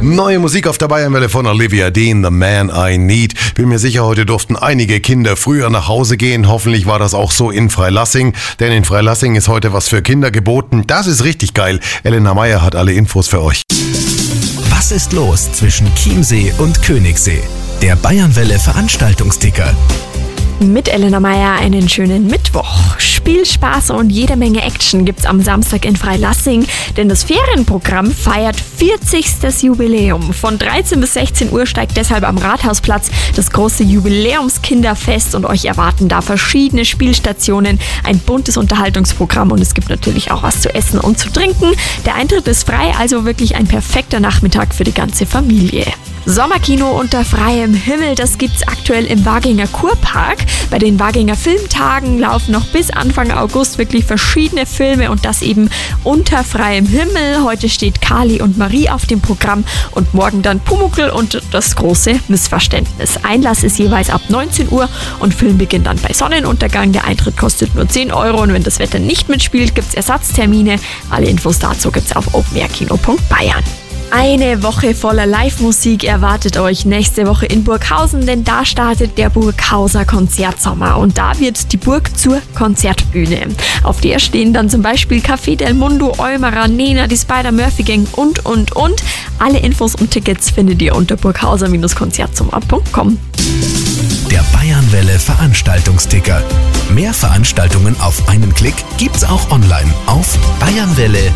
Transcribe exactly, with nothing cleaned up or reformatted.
Neue Musik auf der Bayernwelle von Olivia Dean, The Man I Need. Bin mir sicher, heute durften einige Kinder früher nach Hause gehen. Hoffentlich war das auch so in Freilassing, denn in Freilassing ist heute was für Kinder geboten. Das ist richtig geil. Elena Meyer hat alle Infos für euch. Was ist los zwischen Chiemsee und Königssee? Der Bayernwelle Veranstaltungsticker. Mit Elena Meyer einen schönen Mittwoch. Spiel, Spaß und jede Menge Action gibt's am Samstag in Freilassing, denn das Ferienprogramm feiert vierzigstes Jubiläum. Von dreizehn bis sechzehn Uhr steigt deshalb am Rathausplatz das große Jubiläumskinderfest und euch erwarten da verschiedene Spielstationen, ein buntes Unterhaltungsprogramm und es gibt natürlich auch was zu essen und zu trinken. Der Eintritt ist frei, also wirklich ein perfekter Nachmittag für die ganze Familie. Sommerkino unter freiem Himmel, das gibt's aktuell im Waginger Kurpark. Bei den Waginger Filmtagen laufen noch bis Anfang August wirklich verschiedene Filme und das eben unter freiem Himmel. Heute steht Kali und Marie auf dem Programm und morgen dann Pumuckl und das große Missverständnis. Einlass ist jeweils ab neunzehn Uhr und Film beginnt dann bei Sonnenuntergang. Der Eintritt kostet nur zehn Euro und wenn das Wetter nicht mitspielt, gibt's Ersatztermine. Alle Infos dazu gibt's auf openairkino punkt bayern. Eine Woche voller Live-Musik erwartet euch nächste Woche in Burghausen, denn da startet der Burghauser Konzertsommer und da wird die Burg zur Konzertbühne. Auf der stehen dann zum Beispiel Café del Mundo, Eumerer, Nena, die Spider-Murphy-Gang und, und, und. Alle Infos und Tickets findet ihr unter burghauser konzertsommer punkt com. Der Bayernwelle Veranstaltungsticker. Mehr Veranstaltungen auf einen Klick gibt's auch online auf bayernwelle